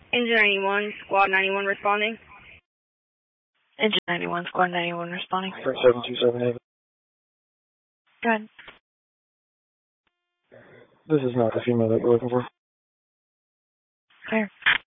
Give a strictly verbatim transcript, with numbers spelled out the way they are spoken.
Engine ninety-one, Squad ninety-one responding. Engine ninety-one, Squad ninety-one responding. seven two seven eight. Go ahead. This is not the female that we're looking for. Clear.